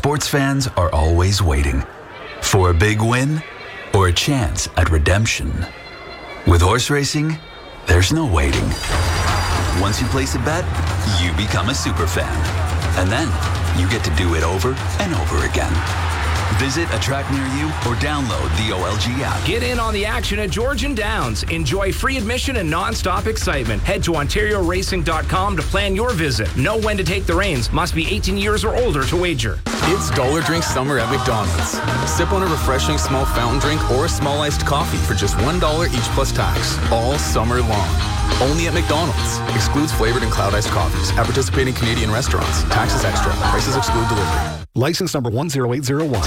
sports fans are always waiting for a big win or a chance at redemption. With horse racing, there's no waiting. Once you place a bet, you become a super fan. And then you get to do it over and over again. Visit a track near you or download the OLG app. Get in on the action at Georgian Downs. Enjoy free admission and non-stop excitement. Head to OntarioRacing.com to plan your visit. Know when to take the reins. Must be 18 years or older to wager. It's Dollar Drink Summer at McDonald's. Sip on a refreshing small fountain drink or a small iced coffee for just $1 each plus tax. All summer long. Only at McDonald's. Excludes flavored and cloud iced coffees. At participating Canadian restaurants. Taxes extra. Prices exclude delivery. License number 10801.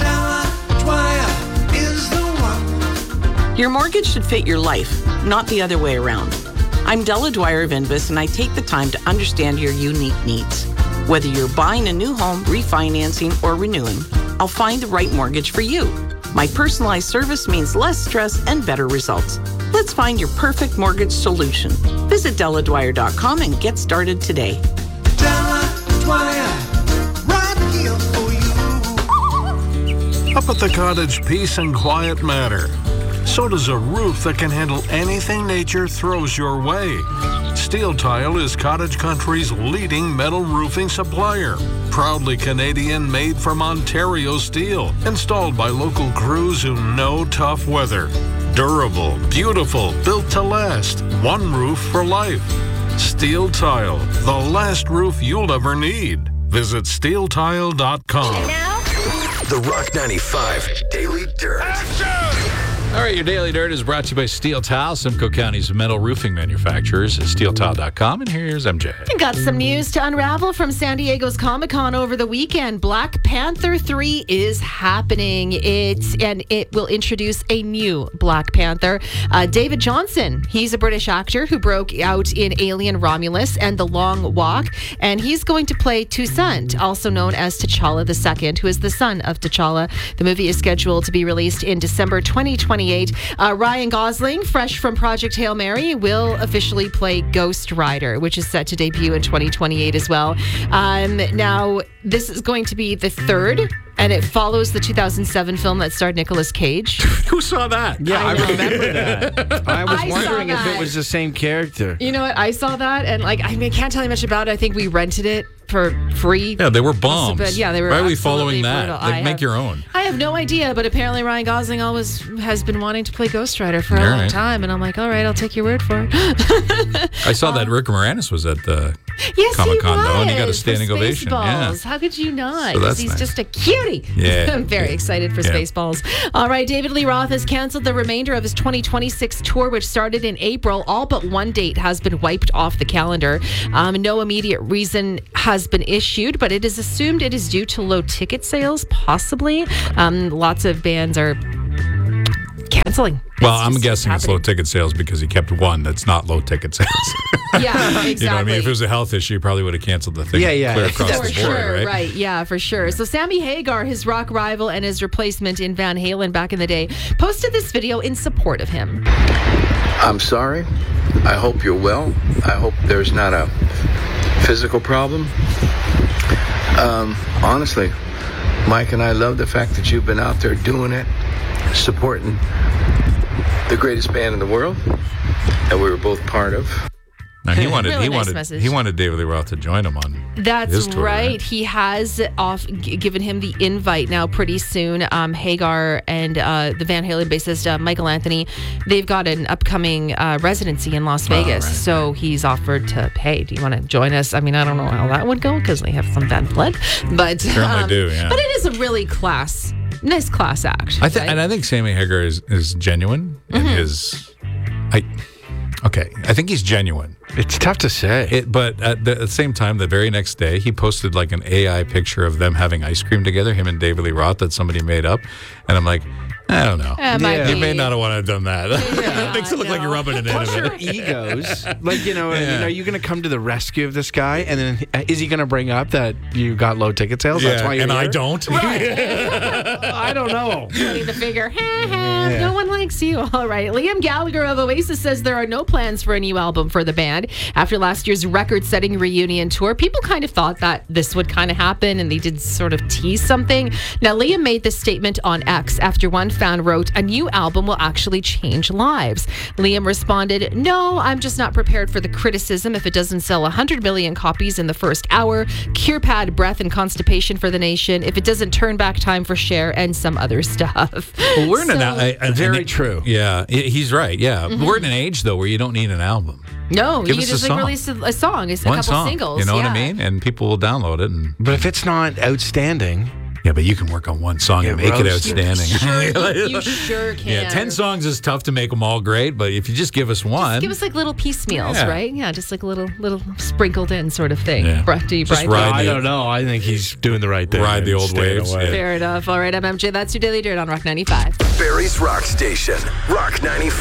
Your mortgage should fit your life, not the other way around. I'm Della Dwyer of Invest, and I take the time to understand your unique needs. Whether you're buying a new home, refinancing, or renewing, I'll find the right mortgage for you. My personalized service means less stress and better results. Let's find your perfect mortgage solution. Visit DellaDwyer.com and get started today. Della Dwyer, right here for you. Up at the cottage, peace and quiet matter. So does a roof that can handle anything nature throws your way. Steel Tile is Cottage Country's leading metal roofing supplier. Proudly Canadian, made from Ontario steel. Installed by local crews who know tough weather. Durable, beautiful, built to last. One roof for life. Steel Tile, the last roof you'll ever need. Visit steeltile.com. And now, the Rock 95 Daily Dirt. All right, your Daily Dirt is brought to you by Steel Tile, Simcoe County's metal roofing manufacturers, steeltile.com. And here's MJ. I got some news to unravel from San Diego's Comic-Con over the weekend. Black Panther 3 is happening. It will introduce a new Black Panther. David Johnson, he's a British actor who broke out in Alien Romulus and The Long Walk, and he's going to play Toussaint, also known as T'Challa II, who is the son of T'Challa. The movie is scheduled to be released in December 2028. Ryan Gosling, fresh from Project Hail Mary, will officially play Ghost Rider, which is set to debut in 2028 as well. Now, this is going to be the third, and it follows the 2007 film that starred Nicolas Cage. Who saw that? Yeah, I remember that. I was wondering if it was the same character. You know what? I saw that, and I can't tell you much about it. I think we rented it for free. Yeah, they were bombs. But yeah, they were. Why are we following that? Brutal. Like, make your own. I have no idea, but apparently Ryan Gosling always has been wanting to play Ghost Rider for a long time, and I'm like, all right, I'll take your word for it. I saw that Rick Moranis was at the yes, Comic-Con, though, and he got a for standing ovation. Yeah. How could you not? So that's He's nice. just a cutie. Yeah. I'm very excited for Spaceballs. All right, David Lee Roth has canceled the remainder of his 2026 tour, which started in April. All but one date has been wiped off the calendar. No immediate reason has been issued, but it is assumed it is due to low ticket sales, possibly. Lots of bands are canceling. Well, I'm guessing it's low ticket sales because he kept one that's not low ticket sales. Yeah, exactly. You know what I mean? If it was a health issue, he probably would have canceled the thing clear across the board, right? Yeah, for sure. So Sammy Hagar, his rock rival and his replacement in Van Halen back in the day, posted this video in support of him. I'm sorry. I hope you're well. I hope there's not a physical problem. Honestly, Mike and I love the fact that you've been out there doing it, supporting the greatest band in the world that we were both part of. Now, he Really nice message. wanted David Lee Roth to join him on That's his tour, right. He has given him the invite now pretty soon. Hagar and the Van Halen bassist Michael Anthony, they've got an upcoming residency in Las Vegas. Right. So he's offered to, hey, do you want to join us? I mean, I don't know how that would go because they have some bad blood. But, Certainly do, yeah. But it is a really nice class act. And I think Sammy Hagar is genuine and I think he's genuine. It's tough to say. But at the same time, the very next day, he posted like an AI picture of them having ice cream together, him and David Lee Roth, that somebody made up. And I'm like, I don't know. might You be. may not have wanted to have done that. It makes it look like you're rubbing it in. Plus your egos. Like, are you going to come to the rescue of this guy? And then is he going to bring up that you got low ticket sales? That's why you're and here? I don't. I don't know. Ready to figure, no one likes you. All right. Liam Gallagher of Oasis says there are no plans for a new album for the band. After last year's record-setting reunion tour, people kind of thought that this would kind of happen, and they did sort of tease something. Now, Liam made this statement on X after one fan wrote, a new album will actually change lives. Liam responded, no, I'm just not prepared for the criticism if it doesn't sell 100 million copies in the first hour, cure pad, breath, and constipation for the nation, if it doesn't turn back time for Cher and some other stuff. Well, we're in very true. Yeah, he's right. Yeah. We're in an age, though, where you don't need an album. No, Give you us just a song. release a song, a One couple song, singles. you know what I mean? And people will download it. But if it's not outstanding... Yeah, but you can work on one song and make it outstanding. You sure can. Yeah, 10 songs is tough to make them all great, but if you just give us one. Just give us like little piecemeals, Yeah. right? Yeah, just like a little sprinkled in sort of thing. Yeah. Brought to you Just by ride I don't know. I think he's doing the right thing. Ride the and old staying waves. away. Fair enough. All right, I'm MJ. That's your Daily Dirt on Rock 95. Barrie's Rock Station. Rock 95.